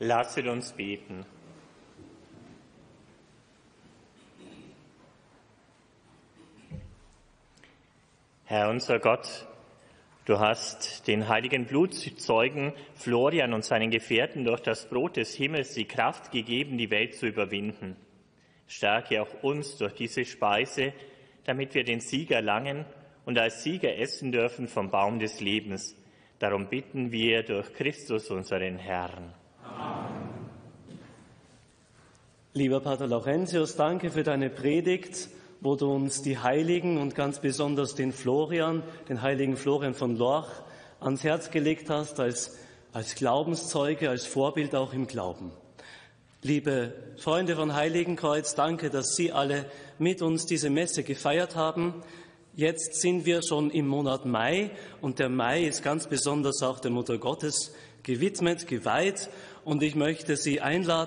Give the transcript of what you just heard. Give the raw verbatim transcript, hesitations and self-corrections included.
Lasset uns beten. Herr unser Gott, du hast den heiligen Blutzeugen Florian und seinen Gefährten durch das Brot des Himmels die Kraft gegeben, die Welt zu überwinden. Stärke auch uns durch diese Speise, damit wir den Sieg erlangen und als Sieger essen dürfen vom Baum des Lebens. Darum bitten wir durch Christus, unseren Herrn. Amen. Lieber Pater Laurentius, danke für deine Predigt, wo du uns die Heiligen und ganz besonders den Florian, den heiligen Florian von Lorch, ans Herz gelegt hast, als, als Glaubenszeuge, als Vorbild auch im Glauben. Liebe Freunde von Heiligenkreuz, danke, dass Sie alle mit uns diese Messe gefeiert haben. Jetzt sind wir schon im Monat Mai und der Mai ist ganz besonders auch der Mutter Gottes gewidmet, geweiht. Und ich möchte Sie einladen,